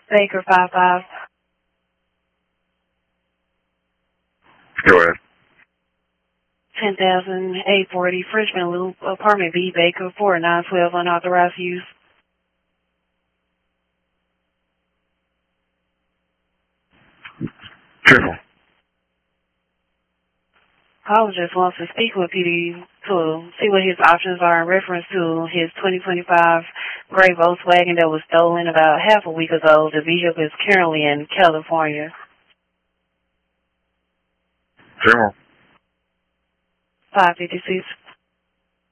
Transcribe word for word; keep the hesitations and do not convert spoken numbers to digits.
Baker five five. Go ahead. ten thousand eight forty Freshman Loop, Apartment B, Baker, four nine one two, unauthorized use. Careful. Caller just wants to speak with P D to see what his options are in reference to his twenty twenty-five gray Volkswagen that was stolen about half a week ago. The vehicle is currently in California. Say more. five fifty-six.